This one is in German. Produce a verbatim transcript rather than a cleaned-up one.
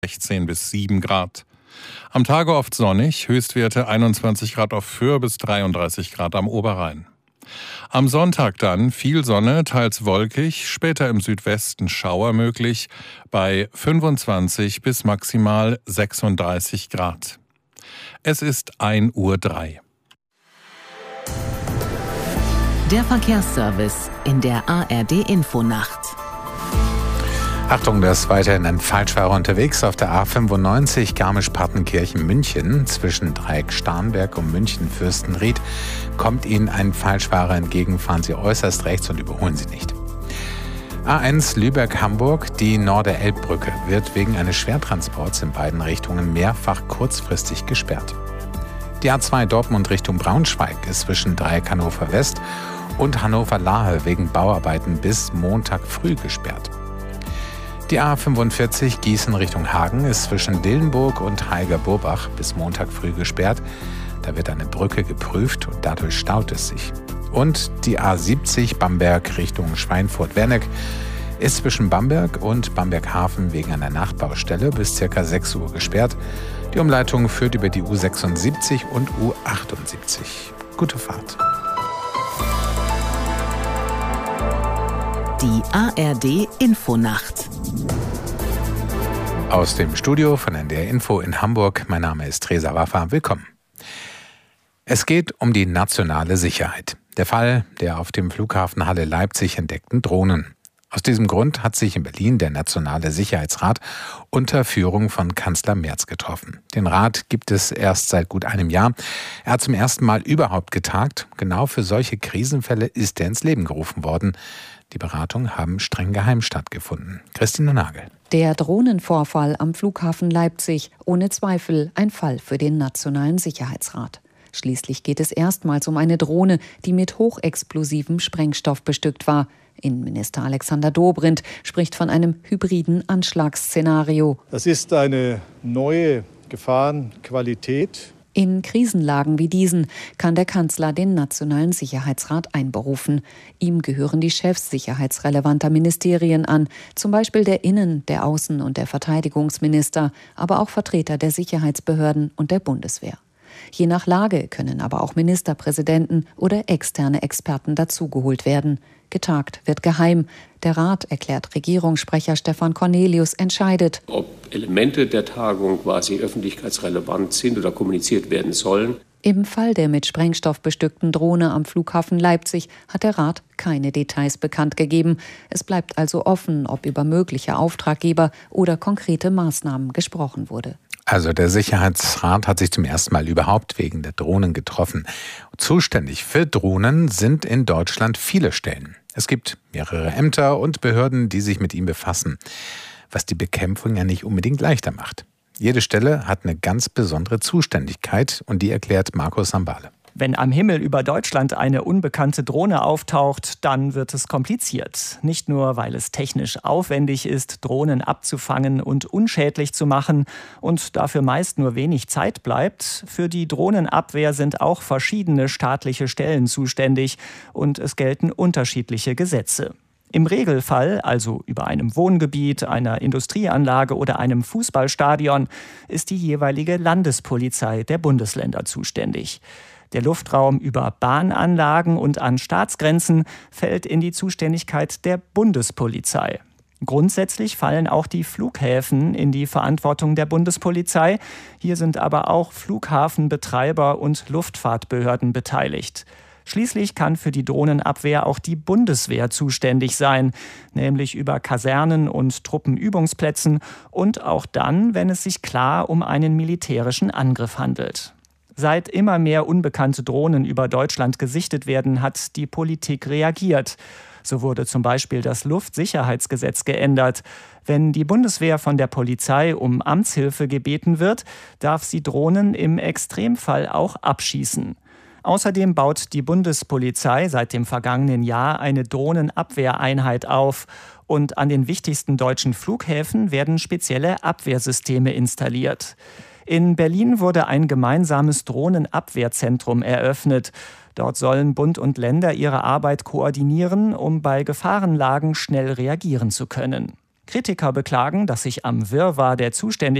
sechzehn bis sieben Grad. Am Tage oft sonnig, Höchstwerte einundzwanzig Grad auf Föhr bis dreiunddreißig Grad am Oberrhein. Am Sonntag dann viel Sonne, teils wolkig, später im Südwesten Schauer möglich, bei fünfundzwanzig bis maximal sechsunddreißig Grad. Es ist ein Uhr drei. Der Verkehrsservice in der A R D-Infonacht. Achtung, da ist weiterhin ein Falschfahrer unterwegs auf der A fünfundneunzig Garmisch-Partenkirchen zwischen Dreieck Starnberg und München-Fürstenried. Kommt Ihnen ein Falschfahrer entgegen, fahren Sie äußerst rechts und überholen Sie nicht. A eins Lübeck-Hamburg, die Norder-Elbbrücke wird wegen eines Schwertransports in beiden Richtungen mehrfach kurzfristig gesperrt. Die A zwei Dortmund Richtung Braunschweig ist zwischen Dreieck Hannover West und Hannover-Lahe wegen Bauarbeiten bis Montag früh gesperrt. Die A fünfundvierzig Gießen Richtung Hagen ist zwischen Dillenburg und Heiger-Burbach bis Montag früh gesperrt. Da wird eine Brücke geprüft und dadurch staut es sich. Und die A siebzig Bamberg Richtung Schweinfurt-Werneck ist zwischen Bamberg und Bamberg-Hafen wegen einer Nachbaustelle bis ca. sechs Uhr gesperrt. Die Umleitung führt über die U sechsundsiebzig und U achtundsiebzig. Gute Fahrt. Die A R D-Infonacht. Aus dem Studio von N D R Info in Hamburg. Mein Name ist Reza Waffa. Willkommen. Es geht um die nationale Sicherheit. Der Fall der auf dem Flughafen Halle-Leipzig entdeckten Drohnen. Aus diesem Grund hat sich in Berlin der Nationale Sicherheitsrat unter Führung von Kanzler Merz getroffen. Den Rat gibt es erst seit gut einem Jahr. Er hat zum ersten Mal überhaupt getagt. Genau für solche Krisenfälle ist er ins Leben gerufen worden. Die Beratungen haben streng geheim stattgefunden. Christine Nagel. Der Drohnenvorfall am Flughafen Leipzig, ohne Zweifel ein Fall für den Nationalen Sicherheitsrat. Schließlich geht es erstmals um eine Drohne, die mit hochexplosivem Sprengstoff bestückt war. Innenminister Alexander Dobrindt spricht von einem hybriden Anschlagsszenario. Das ist eine neue Gefahrenqualität. In Krisenlagen wie diesen kann der Kanzler den Nationalen Sicherheitsrat einberufen. Ihm gehören die Chefs sicherheitsrelevanter Ministerien an, zum Beispiel der Innen-, der Außen- und der Verteidigungsminister, aber auch Vertreter der Sicherheitsbehörden und der Bundeswehr. Je nach Lage können aber auch Ministerpräsidenten oder externe Experten dazugeholt werden. Getagt wird geheim. Der Rat, erklärt Regierungssprecher Stefan Cornelius, entscheidet, ob Elemente der Tagung quasi öffentlichkeitsrelevant sind oder kommuniziert werden sollen. Im Fall der mit Sprengstoff bestückten Drohne am Flughafen Leipzig hat der Rat keine Details bekannt gegeben. Es bleibt also offen, ob über mögliche Auftraggeber oder konkrete Maßnahmen gesprochen wurde. Also der Sicherheitsrat hat sich zum ersten Mal überhaupt wegen der Drohnen getroffen. Zuständig für Drohnen sind in Deutschland viele Stellen. Es gibt mehrere Ämter und Behörden, die sich mit ihm befassen, was die Bekämpfung ja nicht unbedingt leichter macht. Jede Stelle hat eine ganz besondere Zuständigkeit und die erklärt Markus Sambale. Wenn am Himmel über Deutschland eine unbekannte Drohne auftaucht, dann wird es kompliziert. Nicht nur, weil es technisch aufwendig ist, Drohnen abzufangen und unschädlich zu machen und dafür meist nur wenig Zeit bleibt. Für die Drohnenabwehr sind auch verschiedene staatliche Stellen zuständig und es gelten unterschiedliche Gesetze. Im Regelfall, also über einem Wohngebiet, einer Industrieanlage oder einem Fußballstadion, ist die jeweilige Landespolizei der Bundesländer zuständig. Der Luftraum über Bahnanlagen und an Staatsgrenzen fällt in die Zuständigkeit der Bundespolizei. Grundsätzlich fallen auch die Flughäfen in die Verantwortung der Bundespolizei. Hier sind aber auch Flughafenbetreiber und Luftfahrtbehörden beteiligt. Schließlich kann für die Drohnenabwehr auch die Bundeswehr zuständig sein, nämlich über Kasernen und Truppenübungsplätzen und auch dann, wenn es sich klar um einen militärischen Angriff handelt. Seit immer mehr unbekannte Drohnen über Deutschland gesichtet werden, hat die Politik reagiert. So wurde zum Beispiel das Luftsicherheitsgesetz geändert. Wenn die Bundeswehr von der Polizei um Amtshilfe gebeten wird, darf sie Drohnen im Extremfall auch abschießen. Außerdem baut die Bundespolizei seit dem vergangenen Jahr eine Drohnenabwehreinheit auf. Und an den wichtigsten deutschen Flughäfen werden spezielle Abwehrsysteme installiert. In Berlin wurde ein gemeinsames Drohnenabwehrzentrum eröffnet. Dort sollen Bund und Länder ihre Arbeit koordinieren, um bei Gefahrenlagen schnell reagieren zu können. Kritiker beklagen, dass sich am Wirrwarr der Zuständigkeiten